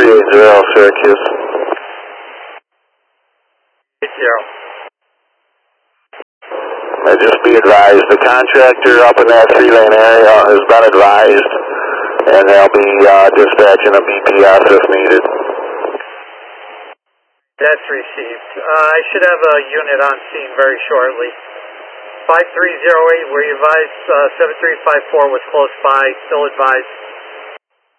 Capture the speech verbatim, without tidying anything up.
eight zero, Syracuse. eight zero. May just be advised, the contractor up in that three-lane area has been advised, and they'll be uh, dispatching a B P S if needed. That's received. Uh, I should have a unit on scene very shortly. five three zero eight, were you advised uh, seven three five four was close by, still advised?